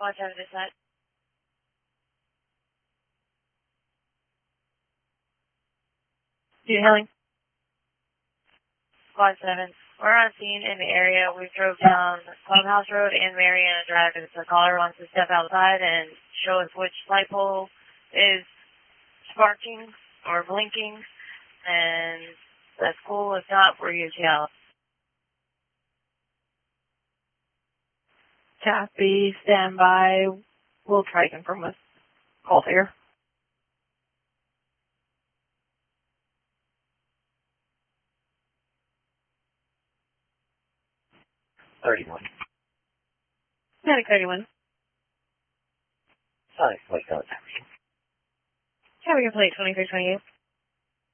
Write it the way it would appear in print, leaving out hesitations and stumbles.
Watch out of this side. Dude, hailing. Squad 7. We're on scene in the area. We drove down Clubhouse Road and Mariana Drive. If the caller wants to step outside and show us which light pole is sparking or blinking, and that's cool. If not, we're usually out. Copy, stand by. We'll try to confirm with call here. 31. Medic 31. Sonic Flight Out. Cabin plate 2328.